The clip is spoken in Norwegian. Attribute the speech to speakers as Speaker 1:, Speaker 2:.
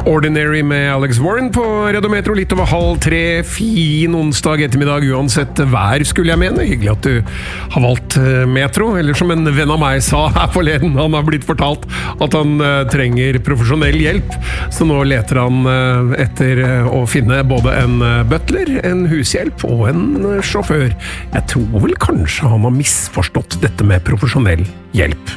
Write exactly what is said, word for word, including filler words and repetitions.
Speaker 1: Ordinary med Alex Warren på Radiometro litt over halv tre, fin onsdag ettermiddag uansett vær skulle jeg mene. Hyggelig at du har valgt Metro, eller som en venn av meg sa her forleden, han har blitt fortalt at han uh, trenger profesjonell hjelp, så nå leter han uh, etter uh, å finne både en uh, butler, en hushjelp og en uh, sjåfør. Jeg tror vel kanskje han har misforstått dette med profesjonell hjelp.